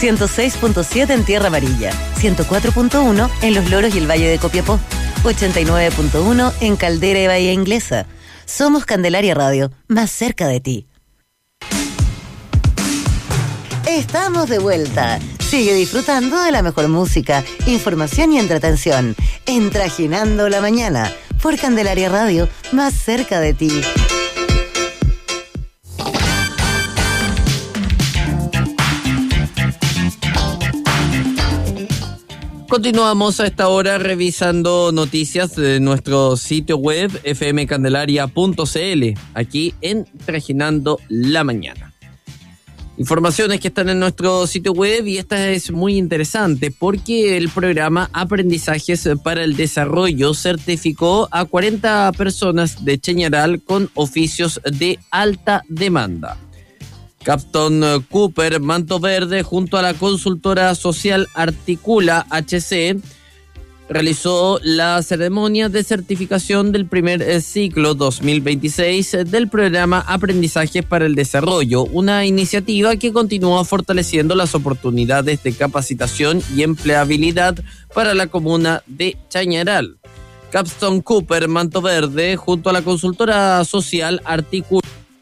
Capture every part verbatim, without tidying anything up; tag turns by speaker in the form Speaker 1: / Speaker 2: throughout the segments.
Speaker 1: ciento seis punto siete en Tierra Amarilla, ciento cuatro punto uno en Los Loros y el Valle de Copiapó, ochenta y nueve punto uno en Caldera y Bahía Inglesa. Somos Candelaria Radio, más cerca de ti. Estamos de vuelta. Sigue disfrutando de la mejor música, información y entretención en Trajinando la Mañana por Candelaria Radio, más cerca de ti.
Speaker 2: Continuamos a esta hora revisando noticias de nuestro sitio web efe eme candelaria punto ce ele, aquí en Trajinando la Mañana. Informaciones que están en nuestro sitio web, y esta es muy interesante porque el programa Aprendizajes para el Desarrollo certificó a cuarenta personas de Chañaral con oficios de alta demanda. Capstone Cooper Manto Verde, junto a la consultora social Articula hache ce, realizó la ceremonia de certificación del primer ciclo dos mil veintiséis del programa Aprendizajes para el Desarrollo, una iniciativa que continúa fortaleciendo las oportunidades de capacitación y empleabilidad para la comuna de Chañaral. Capstone Cooper Manto Verde, junto a la consultora social Articula,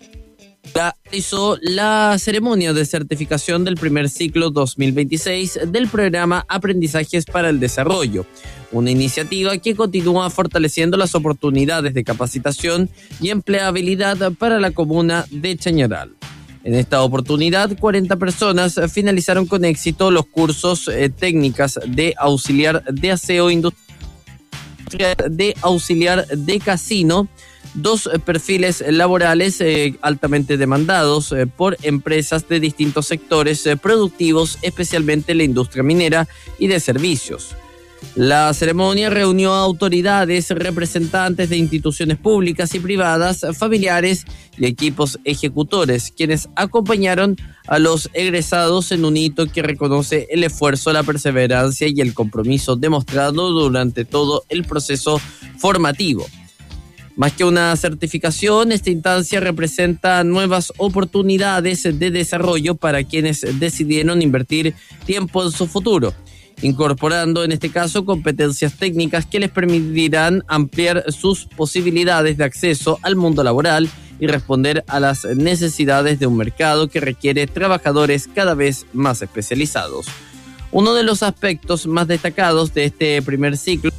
Speaker 2: realizó la ceremonia de certificación del primer ciclo dos mil veintiséis del programa Aprendizajes para el Desarrollo, una iniciativa que continúa fortaleciendo las oportunidades de capacitación y empleabilidad para la comuna de Chañaral. En esta oportunidad, cuarenta personas finalizaron con éxito los cursos eh, técnicas de auxiliar de aseo industrial, de auxiliar de casino, dos perfiles laborales eh, altamente demandados eh, por empresas de distintos sectores eh, productivos, especialmente la industria minera y de servicios. La ceremonia reunió a autoridades, representantes de instituciones públicas y privadas, familiares y equipos ejecutores, quienes acompañaron a los egresados en un hito que reconoce el esfuerzo, la perseverancia y el compromiso demostrado durante todo el proceso formativo. Más que una certificación, esta instancia representa nuevas oportunidades de desarrollo para quienes decidieron invertir tiempo en su futuro, incorporando en este caso competencias técnicas que les permitirán ampliar sus posibilidades de acceso al mundo laboral y responder a las necesidades de un mercado que requiere trabajadores cada vez más especializados. Uno de los aspectos más destacados de este primer ciclo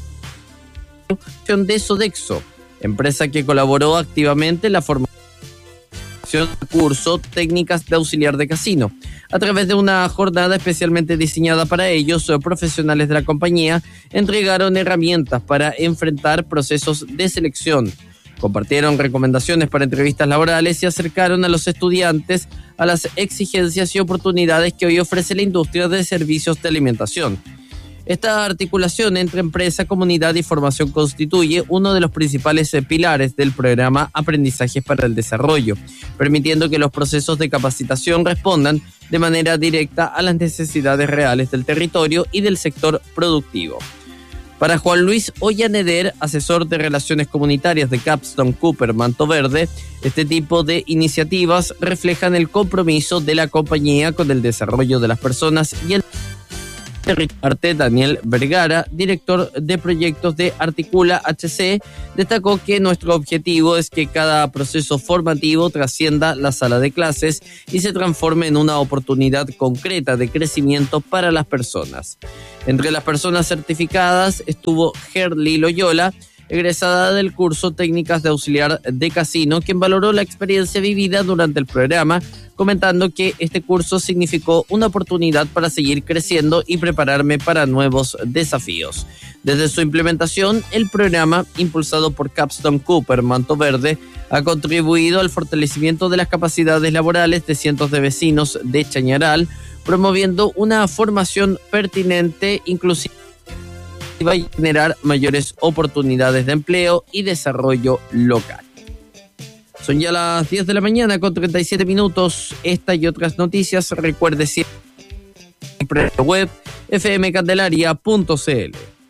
Speaker 2: es la de Sodexo, empresa que colaboró activamente en la formación del curso Técnicas de Auxiliar de Casino. A través de una jornada especialmente diseñada para ellos, profesionales de la compañía entregaron herramientas para enfrentar procesos de selección, compartieron recomendaciones para entrevistas laborales y acercaron a los estudiantes a las exigencias y oportunidades que hoy ofrece la industria de servicios de alimentación. Esta articulación entre empresa, comunidad y formación constituye uno de los principales pilares del programa Aprendizajes para el Desarrollo, permitiendo que los procesos de capacitación respondan de manera directa a las necesidades reales del territorio y del sector productivo. Para Juan Luis Ollaneder, asesor de Relaciones Comunitarias de Capstone Cooper Manto Verde, este tipo de iniciativas reflejan el compromiso de la compañía con el desarrollo de las personas y el Arte. Daniel Vergara, director de proyectos de Articula hache ce, destacó que nuestro objetivo es que cada proceso formativo trascienda la sala de clases y se transforme en una oportunidad concreta de crecimiento para las personas. Entre las personas certificadas estuvo Gerly Loyola, egresada del curso Técnicas de Auxiliar de Casino, quien valoró la experiencia vivida durante el programa, comentando que este curso significó una oportunidad para seguir creciendo y prepararme para nuevos desafíos. Desde su implementación, el programa, impulsado por Capstone Cooper Manto Verde, ha contribuido al fortalecimiento de las capacidades laborales de cientos de vecinos de Chañaral, promoviendo una formación pertinente, inclusiva, y generar mayores oportunidades de empleo y desarrollo local. Son ya las diez de la mañana con treinta y siete minutos. Esta y otras noticias, recuerde siempre en la web efe eme candelaria punto ce ele.